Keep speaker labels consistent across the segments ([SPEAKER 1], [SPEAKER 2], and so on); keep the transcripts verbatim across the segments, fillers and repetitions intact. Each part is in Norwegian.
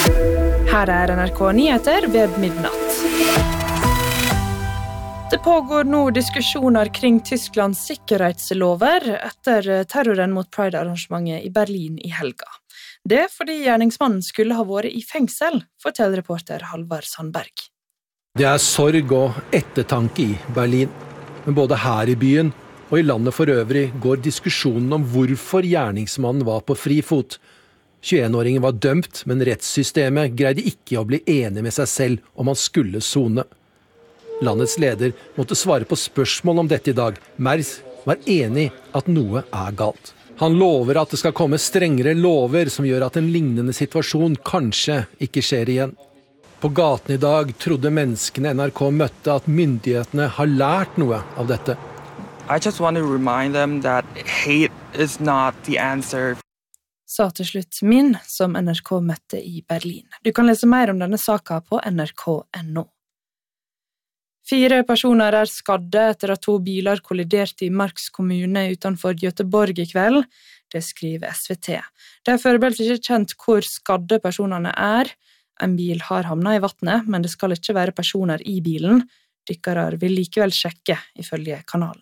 [SPEAKER 1] Her er N R K Nyheter ved midnatt. Det pågår nå diskusjoner kring Tysklands sikkerhetslover etter terroren mot Pride-arrangementet i Berlin i helga. Det fordi gjerningsmannen skulle ha vært i fengsel, forteller reporter Halvard Sandberg.
[SPEAKER 2] Det er sorg og ettertanke i Berlin. Men både her i byen og i landet for øvrig går diskusjonen om hvorfor gjerningsmannen var på fri fot. tjueen-åringen var dømt, men rettssystemet greide ikke å bli enig med seg selv om han skulle sone. Landets leder måtte svare på spørsmål om dette i dag. Merz var enig at noe er galt. Han lover at det skal komme strengere lover som gjør at en lignende situasjon kanskje ikke skjer igjen. På gaten i dag trodde menneskene N R K møtte at myndighetene har lært noe av dette.
[SPEAKER 3] I just want to remind them that hate is not the answer.
[SPEAKER 1] Sa til slutt Min, som N R K møtte i Berlin. Du kan lese mer om denne saka på N R K punktum N O. Fire personer er skadde etter at to biler kolliderte i Marks kommune utenfor Göteborg i kveld. Det skriver S V T. Det er foreløpig ikke kjent hvor skadde personene er. En bil har havnet i vattnet, men det skal ikke være personer i bilen. Dykkere vil likevel sjekke, ifølge kanalen.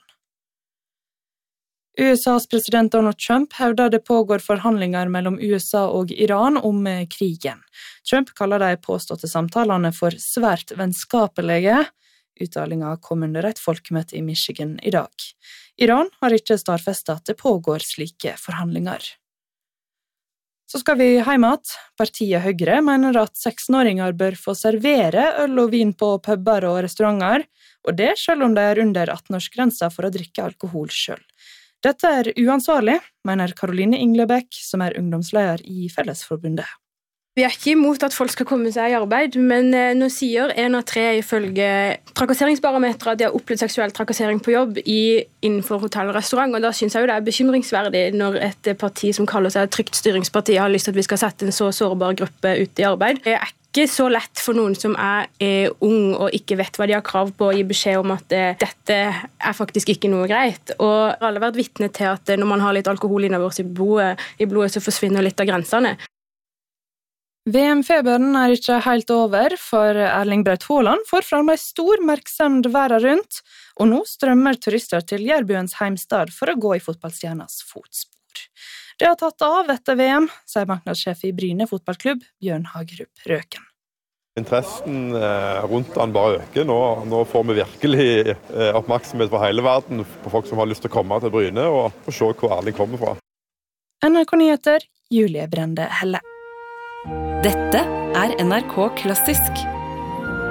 [SPEAKER 1] U S A's president Donald Trump hevder det pågår forhandlinger mellom U S A og Iran om krigen. Trump kaller de påståtte samtalene for svært vennskapelige. Uttalingen kom under et folkemøte i Michigan i dag. Iran har ikke stadfestet at det pågår slike forhandlinger. Så skal vi hjem igjen. Partiet Høyre mener at seksåringer bør få servere øl og vin på puber og restauranter, og det selv om de er under atten-årsgrensa for å drikke alkohol selv. Dette er uansvarlig, mener Caroline Inglebæk, som er ungdomsleder i Fellesforbundet.
[SPEAKER 4] Vi er ikke imot at folk skal komme seg i arbeid, men nå sier en av tre ifølge trakasseringsbarometeret at de har opplevd seksuell trakassering på jobb i, innenfor hotell og restaurant, og da synes jeg jo det er bekymringsverdig når et parti som kaller seg et trygt styringsparti har lyst til at vi skal sette en så sårbar gruppe ut i arbeid. Det er ikke så lett for noen som er, er ung og ikke vet hva de har krav på å gi beskjed om at eh, dette er faktisk ikke noe greit. Og alle har vært vitne til at når man har litt alkohol innover i blodet, i blodet så forsvinner litt av grensene.
[SPEAKER 1] V M-feberen er ikke helt over, for Erling Braut Haaland får fram en stor merksemd verden rundt, og nå strømmer turister til Jærbuens heimstad for å gå i fotballstjernas fotspor. Det har tatt av etter V M, sier marknadssjef i Bryne fotballklubb, Bjørn Hagerup Røken.
[SPEAKER 5] Interessen rundt den bare øker. Nå, nå får vi virkelig oppmerksomhet fra hele verden på folk som har lyst til å komme til Bryne og, og se hvor Erling kommer fra.
[SPEAKER 1] N R K Nyheter, Julie Brende Helle.
[SPEAKER 6] Dette er N R K Klassisk,